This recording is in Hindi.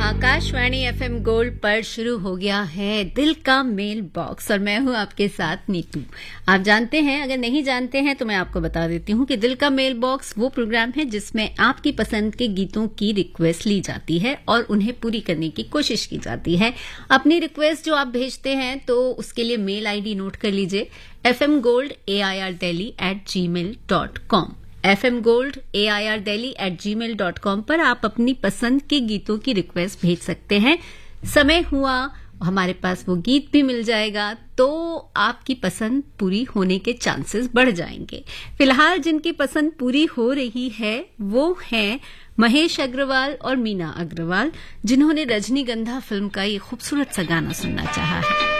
आकाशवाणी एफएम गोल्ड पर शुरू हो गया है दिल का मेल बॉक्स और मैं हूं आपके साथ नीतू। आप जानते हैं, अगर नहीं जानते हैं तो मैं आपको बता देती हूं कि दिल का मेल बॉक्स वो प्रोग्राम है जिसमें आपकी पसंद के गीतों की रिक्वेस्ट ली जाती है और उन्हें पूरी करने की कोशिश की जाती है। अपनी रिक्वेस्ट जो आप भेजते हैं तो उसके लिए मेल आईडी नोट कर लीजिए fmgold@gmail.com fmgold@gmail.com पर आप अपनी पसंद के गीतों की रिक्वेस्ट भेज सकते हैं। समय हुआ हमारे पास वो गीत भी मिल जाएगा तो आपकी पसंद पूरी होने के चांसेस बढ़ जाएंगे। फिलहाल जिनकी पसंद पूरी हो रही है वो हैं महेश अग्रवाल और मीना अग्रवाल, जिन्होंने रजनीगंधा फिल्म का ये खूबसूरत सा गाना सुनना चाहा है।